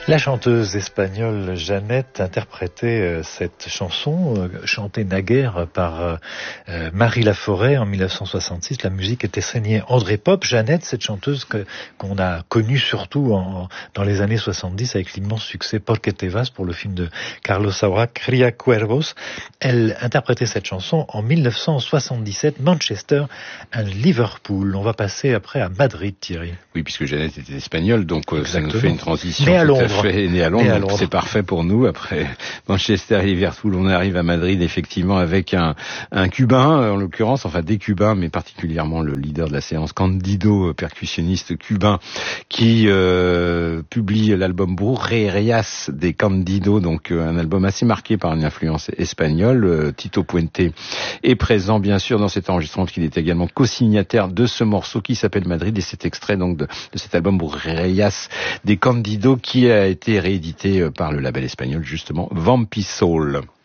La chanteuse espagnole Jeannette interprétait cette chanson, chantée naguère par Marie Laforêt en 1966. La musique était signée André Pop. Jeannette, cette chanteuse qu'on a connue surtout dans les années 70 avec l'immense succès Porque te vas pour le film de Carlos Saura, Cría Cuervos. Elle interprétait cette chanson en 1977, Manchester and Liverpool. On va passer après à Madrid, Thierry. Oui, puisque Jeannette était espagnole, donc ça nous fait une transition née à Londres. Née à Londres, donc c'est parfait pour nous. Après Manchester et Liverpool, on arrive à Madrid, effectivement, avec un Cubain, en l'occurrence, enfin des Cubains, mais particulièrement le leader de la séance, Candido, percussionniste cubain, qui publie l'album Brujerías de Candido, donc un album assez marqué par une influence espagnole. Tito Puente est présent, bien sûr, dans cet enregistrement, parce qu'il est également co-signataire de ce morceau qui s'appelle Madrid, et cet extrait donc de cet album Brujerías de Candido, qui a été réédité par le label espagnol, justement, Vampi Soul.